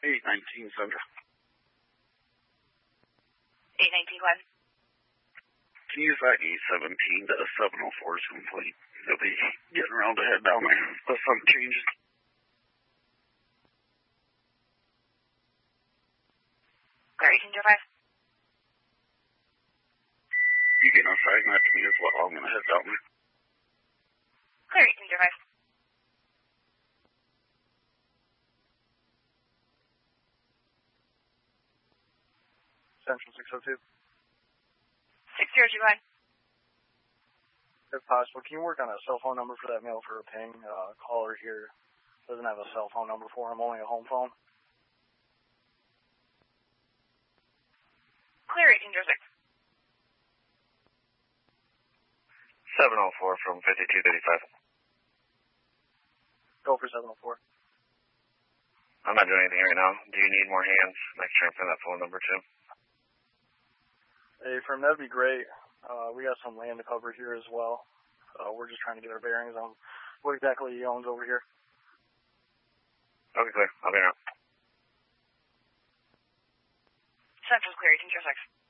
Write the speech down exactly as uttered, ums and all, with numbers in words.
eight nineteen Central. eight nineteen Glen. Can you use that eight seventeen to seven oh four is complete? They'll be getting around to head down there. The sun changes. Clear eighteen zero five. You can assign that to me as well. I'm going to head down there. Clear eighteen zero five. Central six oh two. six zero two Glen. If possible, can you work on a cell phone number for that male for a ping? Uh, caller here doesn't have a cell phone number for him, only a home phone. Clear eighteen zero six. seven oh four from fifty-two thirty-five. Go for seven oh four. I'm not doing anything right now. Do you need more hands? I can try and find that phone number too. Hey, Firm, that'd be great. Uh, we got some land to cover here as well. Uh, we're just trying to get our bearings on what exactly he owns over here. Okay, clear. I'll be around. Central's clear eighteen zero six.